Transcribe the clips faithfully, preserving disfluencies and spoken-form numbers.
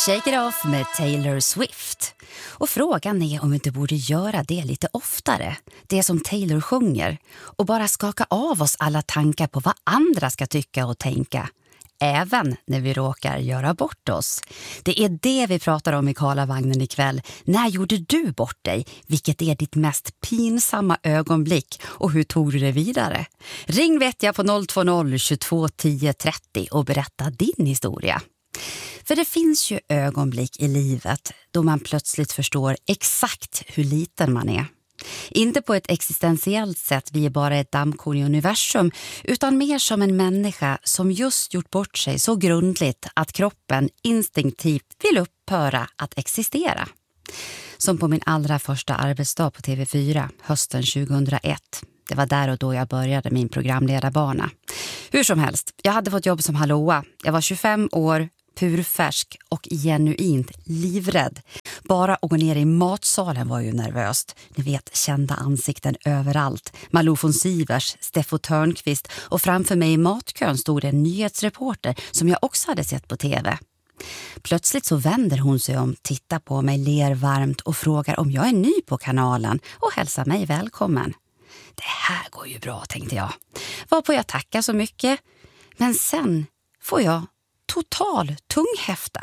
Shake It Off med Taylor Swift. Och frågan är om vi inte borde göra det lite oftare. Det som Taylor sjunger. Och bara skaka av oss alla tankar på vad andra ska tycka och tänka. Även när vi råkar göra bort oss. Det är det vi pratar om i Karlavagnen ikväll. När gjorde du bort dig? Vilket är ditt mest pinsamma ögonblick? Och hur tog du det vidare? Ring vet jag på noll två noll tjugotvå tio trettio och berätta din historia. För det finns ju ögonblick i livet då man plötsligt förstår exakt hur liten man är. Inte på ett existentiellt sätt, vi är bara ett dammkorn i universum, utan mer som en människa som just gjort bort sig så grundligt att kroppen instinktivt vill upphöra att existera. Som på min allra första arbetsdag på T V fyra hösten tjugohundraett. Det var där och då jag började min programledarbana. Hur som helst, jag hade fått jobb som hallåa. Jag var tjugofem år, purfärsk och genuint livrädd. Bara att gå ner i matsalen var ju nervöst. Ni vet, kända ansikten överallt. Malou von Sivers, Steffo Törnqvist och framför mig i matkön stod en nyhetsreporter som jag också hade sett på tv. Plötsligt så vänder hon sig om, tittar på mig, ler varmt och frågar om jag är ny på kanalen och hälsar mig välkommen. Det här går ju bra, tänkte jag. Varpå jag tackar så mycket. Men sen får jag total tunghäfta.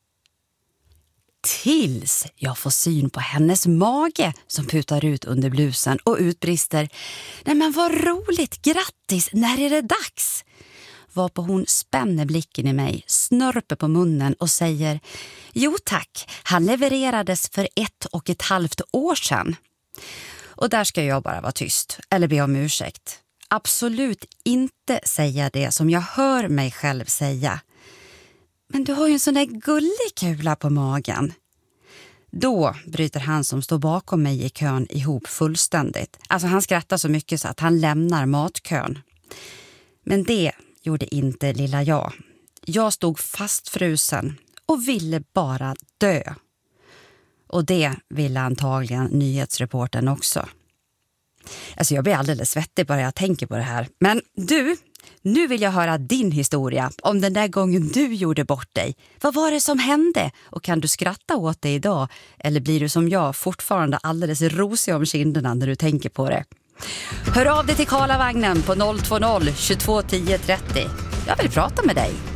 Tills jag får syn på hennes mage som putar ut under blusen och utbrister: nej men vad roligt, grattis, när är det dags? Varpå hon spänner blicken i mig, snörper på munnen och säger: jo tack, han levererades för ett och ett halvt år sedan. Och där ska jag bara vara tyst eller be om ursäkt. Absolut inte säga det som jag hör mig själv säga. Men du har ju en sån där gullig kula på magen. Då bryter han som står bakom mig i kön ihop fullständigt. Alltså han skrattar så mycket så att han lämnar matkön. Men det gjorde inte lilla jag. Jag stod fastfrusen och ville bara dö. Och det ville antagligen nyhetsreportern också. Alltså jag blir alldeles svettig bara jag tänker på det här. Men du, nu vill jag höra din historia om den där gången du gjorde bort dig. Vad var det som hände? Och kan du skratta åt det idag? Eller blir du som jag fortfarande alldeles rosig om kinderna när du tänker på det? Hör av dig till Karlavagnen på noll två noll tjugotvå tio trettio. Jag vill prata med dig.